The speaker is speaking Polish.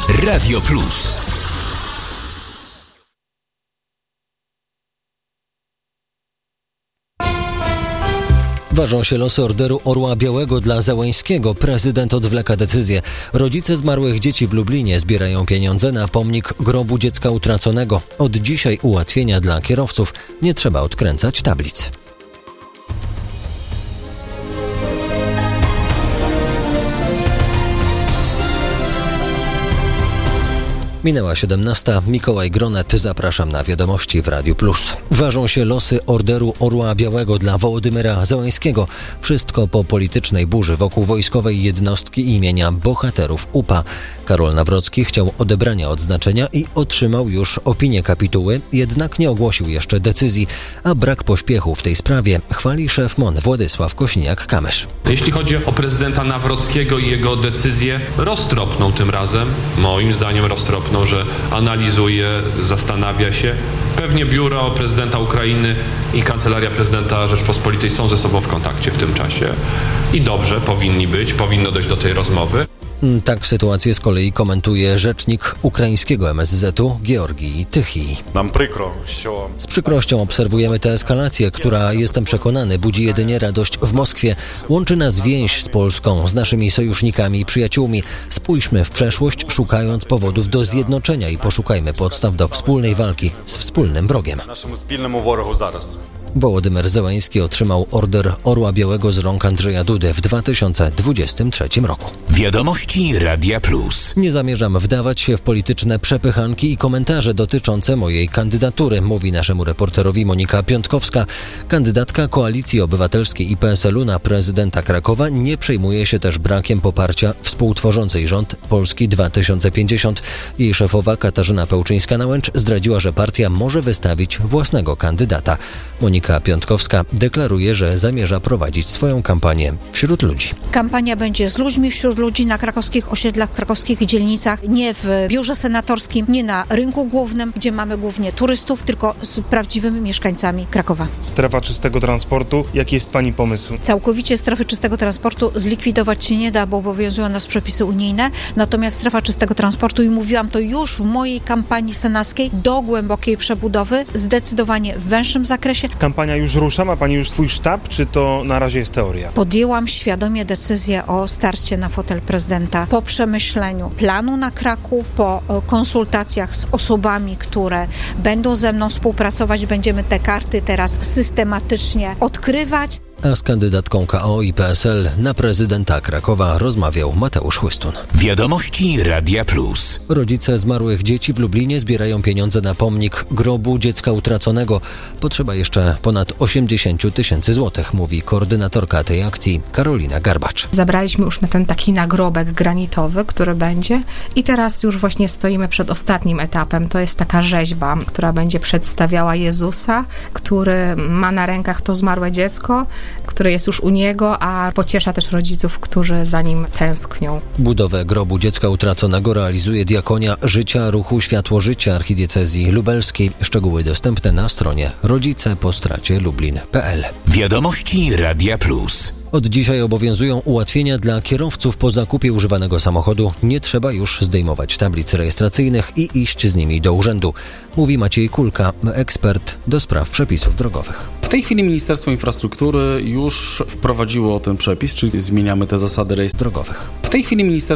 Radio Plus. Ważą się losy Orderu Orła Białego dla Załęskiego. Prezydent odwleka decyzję. Rodzice zmarłych dzieci w Lublinie zbierają pieniądze na pomnik grobu dziecka utraconego. Od dzisiaj ułatwienia dla kierowców. Nie trzeba odkręcać tablic. Minęła 17. Mikołaj Gronet. Zapraszam na wiadomości w Radiu Plus. Ważą się losy Orderu Orła Białego dla Wołodymyra Załęskiego. Wszystko po politycznej burzy wokół wojskowej jednostki imienia bohaterów UPA. Karol Nawrocki chciał odebrania odznaczenia i otrzymał już opinię kapituły, jednak nie ogłosił jeszcze decyzji, a brak pośpiechu w tej sprawie chwali szef MON Władysław Kośniak-Kamysz. Jeśli chodzi o prezydenta Nawrockiego i jego decyzję, roztropną tym razem, moim zdaniem roztropną, że analizuje, zastanawia się. Pewnie biuro prezydenta Ukrainy i kancelaria prezydenta Rzeczpospolitej są ze sobą w kontakcie w tym czasie. I dobrze, powinno dojść do tej rozmowy. Tak sytuację z kolei komentuje rzecznik ukraińskiego MSZ-u Georgij Tychij. Z przykrością obserwujemy tę eskalację, która, jestem przekonany, budzi jedynie radość w Moskwie. Łączy nas więź z Polską, z naszymi sojusznikami i przyjaciółmi. Spójrzmy w przeszłość, szukając powodów do zjednoczenia i poszukajmy podstaw do wspólnej walki z wspólnym wrogiem. Wołodymyr Załęski otrzymał Order Orła Białego z rąk Andrzeja Dudy w 2023 roku. Wiadomości Radia Plus. Nie zamierzam wdawać się w polityczne przepychanki i komentarze dotyczące mojej kandydatury, mówi naszemu reporterowi Monika Piątkowska. Kandydatka Koalicji Obywatelskiej i PSL-u na prezydenta Krakowa nie przejmuje się też brakiem poparcia współtworzącej rząd Polski 2050. Jej szefowa Katarzyna Pełczyńska-Nałęcz zdradziła, że partia może wystawić własnego kandydata. Monika Piątkowska deklaruje, że zamierza prowadzić swoją kampanię wśród ludzi. Kampania będzie z ludźmi, wśród ludzi na krakowskich osiedlach, w krakowskich dzielnicach, nie w biurze senatorskim, nie na rynku głównym, gdzie mamy głównie turystów, tylko z prawdziwymi mieszkańcami Krakowa. Strefa czystego transportu. Jaki jest Pani pomysł? Całkowicie strefy czystego transportu zlikwidować się nie da, bo obowiązują nas przepisy unijne. Natomiast strefa czystego transportu, i mówiłam to już w mojej kampanii senackiej, do głębokiej przebudowy, zdecydowanie w węższym zakresie. Kampania już rusza? Ma Pani już swój sztab, czy to na razie jest teoria? Podjęłam świadomie decyzję o starcie na fotel prezydenta po przemyśleniu planu na Kraków, po konsultacjach z osobami, które będą ze mną współpracować. Będziemy te karty teraz systematycznie odkrywać. A z kandydatką KO i PSL na prezydenta Krakowa rozmawiał Mateusz Chłystun. Wiadomości Radia Plus. Rodzice zmarłych dzieci w Lublinie zbierają pieniądze na pomnik grobu dziecka utraconego. Potrzeba jeszcze ponad 80 000 złotych, mówi koordynatorka tej akcji Karolina Garbacz. Zabraliśmy już na ten taki nagrobek granitowy, który będzie, i teraz już właśnie stoimy przed ostatnim etapem. To jest taka rzeźba, która będzie przedstawiała Jezusa, który ma na rękach to zmarłe dziecko, który jest już u niego, a pociesza też rodziców, którzy za nim tęsknią. Budowę grobu dziecka utraconego realizuje Diakonia Życia Ruchu Światło Życia Archidiecezji Lubelskiej. Szczegóły dostępne na stronie rodzicepostracie-lublin.pl. Wiadomości Radia Plus. Od dzisiaj obowiązują ułatwienia dla kierowców po zakupie używanego samochodu. Nie trzeba już zdejmować tablic rejestracyjnych i iść z nimi do urzędu, mówi Maciej Kulka, ekspert do spraw przepisów drogowych. W tej chwili Ministerstwo Infrastruktury już wprowadziło ten przepis, czyli zmieniamy te zasady drogowych. W tej chwili Ministerstwo